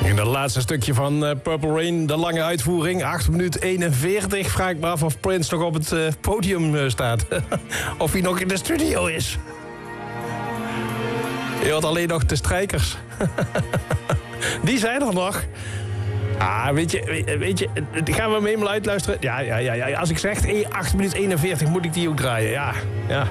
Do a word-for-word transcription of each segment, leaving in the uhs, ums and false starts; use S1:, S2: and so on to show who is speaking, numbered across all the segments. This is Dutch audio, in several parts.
S1: In het laatste stukje van uh, Purple Rain, de lange uitvoering, acht minuten eenenveertig. Vraag ik me af of Prince nog op het uh, podium uh, staat. Of hij nog in de studio is. Je hoort alleen nog de strijkers. Die zijn er nog. Ah, weet je, weet je, gaan we hem eenmaal uitluisteren? Ja, ja, ja, ja. Als ik zeg acht minuten eenenveertig, moet ik die ook draaien. Ja, ja.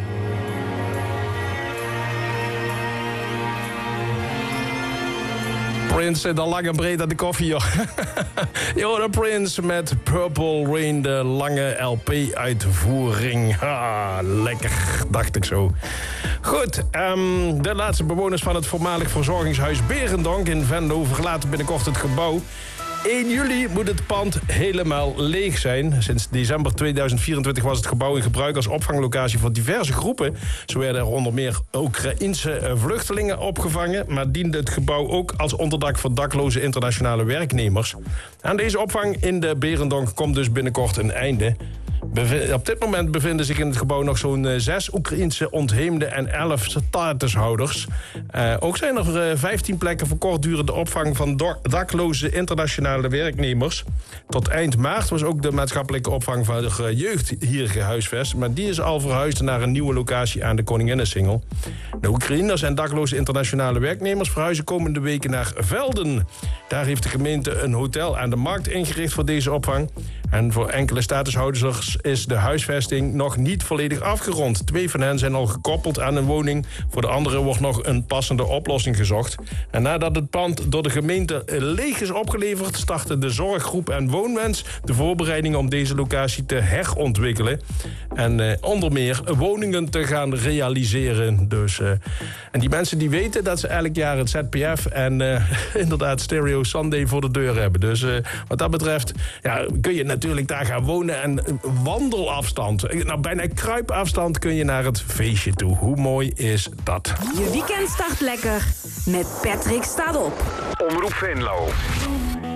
S1: Prince, de lange breed aan de koffie, joh. Joh, Prince met Purple Rain, de lange L P-uitvoering. Ah, lekker, dacht ik zo. Goed, um, de laatste bewoners van het voormalig verzorgingshuis Berendonk in Venlo verlaten binnenkort het gebouw. één juli moet het pand helemaal leeg zijn. Sinds december tweeduizend vierentwintig was het gebouw in gebruik als opvanglocatie voor diverse groepen. Zo werden er onder meer Oekraïense vluchtelingen opgevangen, maar diende het gebouw ook als onderdak voor dakloze internationale werknemers. Aan deze opvang in de Berendonk komt dus binnenkort een einde. Op dit moment bevinden zich in het gebouw nog zo'n zes Oekraïense ontheemden en elf statushouders. Uh, ook zijn er uh, vijftien plekken voor kortdurende opvang van dakloze internationale werknemers. Tot eind maart was ook de maatschappelijke opvang van de jeugd hier gehuisvest, maar die is al verhuisd naar een nieuwe locatie aan de Koninginnensingel. De Oekraïners en dakloze internationale werknemers verhuizen komende weken naar Velden. Daar heeft de gemeente een hotel aan de markt ingericht voor deze opvang. En voor enkele statushouders is de huisvesting nog niet volledig afgerond. Twee van hen zijn al gekoppeld aan een woning. Voor de anderen wordt nog een passende oplossing gezocht. En nadat het pand door de gemeente leeg is opgeleverd, starten de zorggroep en Woonwens de voorbereidingen om deze locatie te herontwikkelen. En eh, onder meer woningen te gaan realiseren. Dus, eh, en die mensen die weten dat ze elk jaar het Z P F en eh, inderdaad Stereo Sunday voor de deur hebben. Dus eh, wat dat betreft ja, kun je natuurlijk daar gaan wonen en wandelafstand, nou bijna kruipafstand kun je naar het feestje toe. Hoe mooi is dat?
S2: Je weekend start lekker met Patrick staat op.
S3: Omroep Venlo.